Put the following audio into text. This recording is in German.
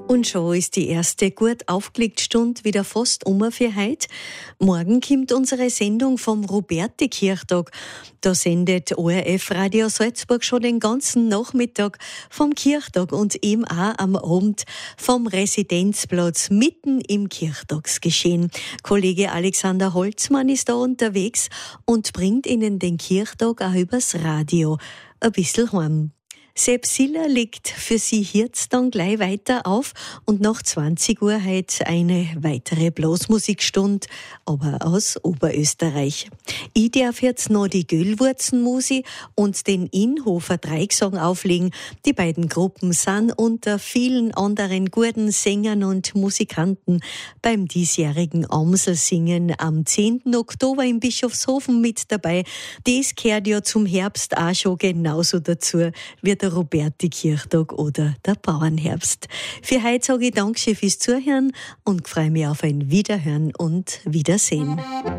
Und schon ist die erste gut aufgelegte Stunde wieder fast für heute. Morgen kommt unsere Sendung vom Ruberti-Kirchtag. Da sendet ORF Radio Salzburg schon den ganzen Nachmittag vom Kirchtag und eben auch am Abend vom Residenzplatz mitten im Kirchtagsgeschehen. Kollege Alexander Holzmann ist da unterwegs und bringt Ihnen den Kirchtag auch übers Radio ein bisschen heim. Sepp Siller legt für Sie jetzt dann gleich weiter auf und nach 20 Uhr heute eine weitere Blasmusikstunde, aber aus Oberösterreich. Ich darf jetzt noch die Göllwurzenmusi und den Inhofer Dreigesang auflegen. Die beiden Gruppen sind unter vielen anderen guten Sängern und Musikanten beim diesjährigen Amselsingen am 10. Oktober in Bischofshofen mit dabei. Das gehört ja zum Herbst auch schon genauso dazu wie der Ruberti-Kirchtag oder der Bauernherbst. Für heute sage ich Dankeschön fürs Zuhören und freue mich auf ein Wiederhören und Wiedersehen.